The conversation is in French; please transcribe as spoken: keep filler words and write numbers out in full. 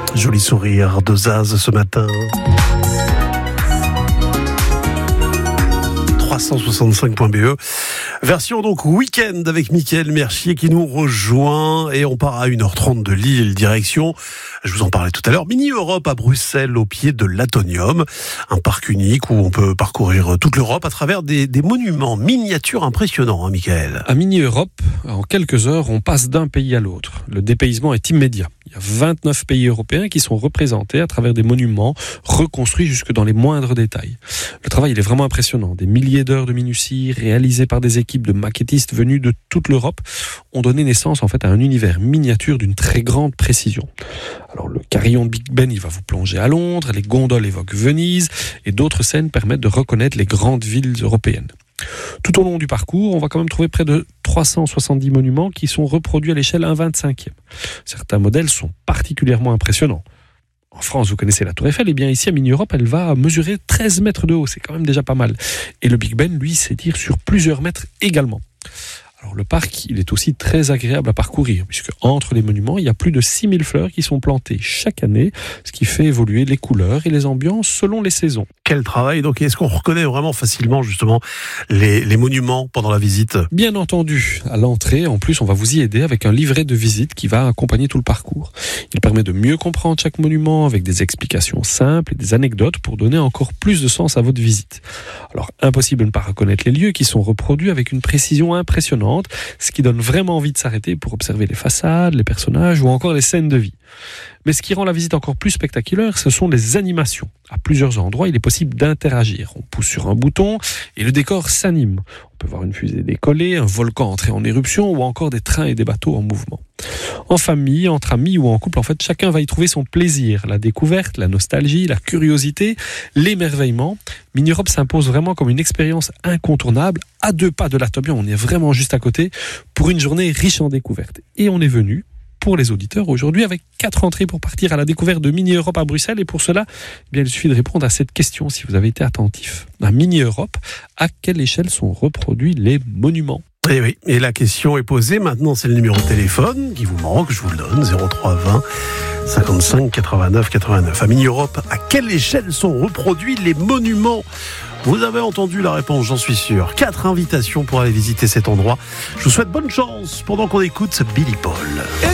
Joli sourire de Zaz ce matin. trois cent soixante-cinq point b e. Version donc week-end avec Mickaël Mercier qui nous rejoint et on part à une heure trente de Lille, direction, je vous en parlais tout à l'heure, Mini Europe à Bruxelles au pied de l'Atonium, un parc unique où on peut parcourir toute l'Europe à travers des, des monuments miniatures impressionnants, hein, Mickaël. À Mini Europe, en quelques heures, on passe d'un pays à l'autre. Le dépaysement est immédiat. Il y a vingt-neuf pays européens qui sont représentés à travers des monuments reconstruits jusque dans les moindres détails. Le travail, il est vraiment impressionnant. Des milliers d'heures de minutie réalisées par des équipes de maquettistes venus de toute l'Europe ont donné naissance en fait à un univers miniature d'une très grande précision. Alors le carillon de Big Ben, il va vous plonger à Londres, les gondoles évoquent Venise et d'autres scènes permettent de reconnaître les grandes villes européennes. Tout au long du parcours, on va quand même trouver près de trois cent soixante-dix monuments qui sont reproduits à l'échelle un vingt-cinquième. Certains modèles sont particulièrement impressionnants. En France, vous connaissez la Tour Eiffel, et bien ici à Mini Europe, elle va mesurer treize mètres de haut, c'est quand même déjà pas mal. Et le Big Ben, lui, s'étire sur plusieurs mètres également. Alors le parc, il est aussi très agréable à parcourir, puisque entre les monuments, il y a plus de six mille fleurs qui sont plantées chaque année, ce qui fait évoluer les couleurs et les ambiances selon les saisons. Quel travail, donc est-ce qu'on reconnaît vraiment facilement justement les, les monuments pendant la visite ? Bien entendu, à l'entrée, en plus, on va vous y aider avec un livret de visite qui va accompagner tout le parcours. Il permet de mieux comprendre chaque monument avec des explications simples et des anecdotes pour donner encore plus de sens à votre visite. Alors, impossible de ne pas reconnaître les lieux qui sont reproduits avec une précision impressionnante, ce qui donne vraiment envie de s'arrêter pour observer les façades, les personnages ou encore les scènes de vie. Mais ce qui rend la visite encore plus spectaculaire, ce sont les animations. À plusieurs endroits, il est possible d'interagir. On pousse sur un bouton et le décor s'anime. On peut voir une fusée décoller, un volcan entrer en éruption ou encore des trains et des bateaux en mouvement. En famille, entre amis ou en couple, en fait, chacun va y trouver son plaisir. La découverte, la nostalgie, la curiosité, l'émerveillement. Mini Europe s'impose vraiment comme une expérience incontournable. À deux pas de l'Atonium, on est vraiment juste à côté pour une journée riche en découvertes. Et on est venu pour les auditeurs aujourd'hui avec quatre entrées pour partir à la découverte de Mini Europe à Bruxelles. Et pour cela, eh bien, il suffit de répondre à cette question si vous avez été attentif. À Mini Europe, à quelle échelle sont reproduits les monuments ? Et oui, et la question est posée. Maintenant, c'est le numéro de téléphone qui vous manque. Je vous le donne, zéro trois vingt cinquante-cinq quatre-vingt-neuf quatre-vingt-neuf. À Mini Europe, à quelle échelle sont reproduits les monuments ? Vous avez entendu la réponse, j'en suis sûr. Quatre invitations pour aller visiter cet endroit. Je vous souhaite bonne chance pendant qu'on écoute Billy Paul.